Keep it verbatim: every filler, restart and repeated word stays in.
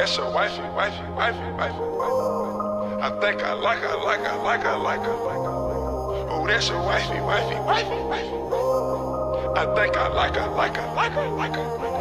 that's your wifey, wifey, wifey, wifey. I think I like her, like her, like her, like her. Oh, that's your wifey, wifey, wifey, wifey. I think I like her, like her, like her, like her.